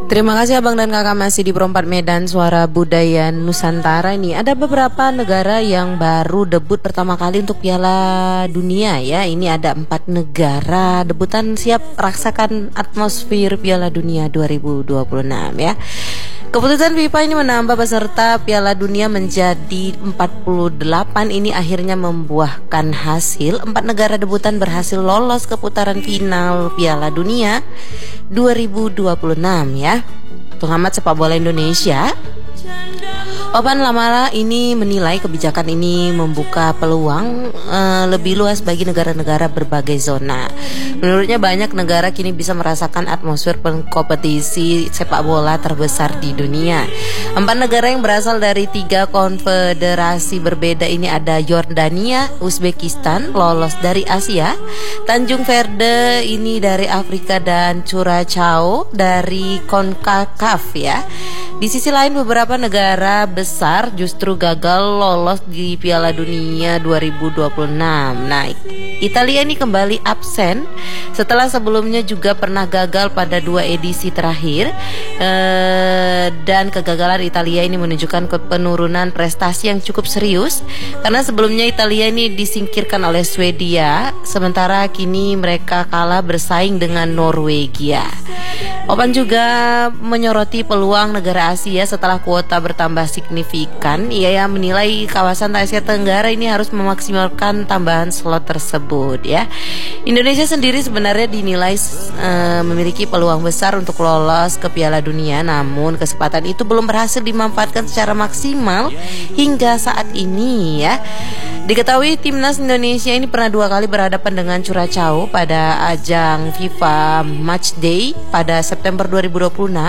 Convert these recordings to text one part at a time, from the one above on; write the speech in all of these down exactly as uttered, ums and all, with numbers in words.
Terima kasih Abang dan Kakak masih di Perempat Medan Suara Budaya Nusantara. Ini ada beberapa negara yang baru debut pertama kali untuk Piala Dunia ya. Ini ada empat negara debutan siap rasakan atmosfer Piala Dunia dua ribu dua puluh enam ya. Keputusan FIFA ini menambah peserta Piala Dunia menjadi empat puluh delapan. Ini akhirnya membuahkan hasil empat negara debutan berhasil lolos ke putaran final Piala Dunia dua ribu dua puluh enam ya. Pengamat sepak bola Indonesia Opan Lamara ini menilai kebijakan ini membuka peluang uh, lebih luas bagi negara-negara berbagai zona. Menurutnya banyak negara kini bisa merasakan atmosfer kompetisi sepak bola terbesar di dunia. Empat negara yang berasal dari tiga konfederasi berbeda ini ada Yordania, Uzbekistan lolos dari Asia, Tanjung Verde ini dari Afrika, dan Curaçao dari CONCACAF ya. Di sisi lain beberapa negara besar justru gagal lolos di Piala Dunia dua ribu dua puluh enam. Nah, Italia ini kembali absen setelah sebelumnya juga pernah gagal pada dua edisi terakhir. eee, Dan kegagalan Italia ini menunjukkan penurunan prestasi yang cukup serius, karena sebelumnya Italia ini disingkirkan oleh Swedia, sementara kini mereka kalah bersaing dengan Norwegia. Opan juga menyoroti peluang negara Asia setelah kuota bertambah signifikan. Ia yang menilai kawasan Asia Tenggara ini harus memaksimalkan tambahan slot tersebut ya. Indonesia sendiri sebenarnya dinilai uh, memiliki peluang besar untuk lolos ke Piala Dunia, namun kesempatan itu belum berhasil dimanfaatkan secara maksimal hingga saat ini ya. Diketahui timnas Indonesia ini pernah dua kali berhadapan dengan Curaçao pada ajang FIFA Matchday pada September dua ribu dua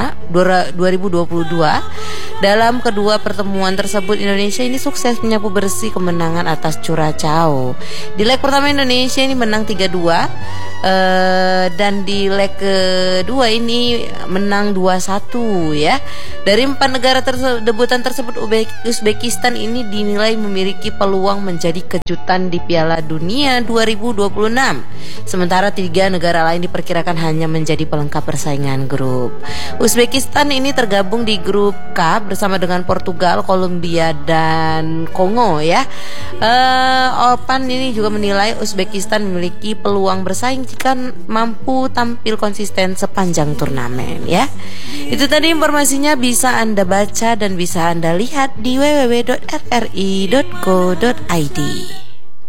puluh dua. Dalam kedua pertemuan tersebut Indonesia ini sukses menyapu bersih kemenangan atas Curaçao. Di leg pertama Indonesia ini menang tiga dua, uh, dan di leg kedua ini menang dua satu ya. Dari empat negara terse- debutan tersebut Uzbekistan ini dinilai memiliki peluang menjadi kejutan di Piala Dunia dua ribu dua puluh enam. Sementara tiga negara lain diperkirakan hanya menjadi pelengkap persaingan grup. Uzbekistan ini tergabung di grup K bersama dengan Portugal, Kolombia, dan Kongo ya. Uh, Opan ini juga menilai Uzbekistan memiliki peluang bersaing jika mampu tampil konsisten sepanjang turnamen ya. Itu tadi informasinya, bisa Anda baca dan bisa Anda lihat di w w w dot r r i dot co dot i d.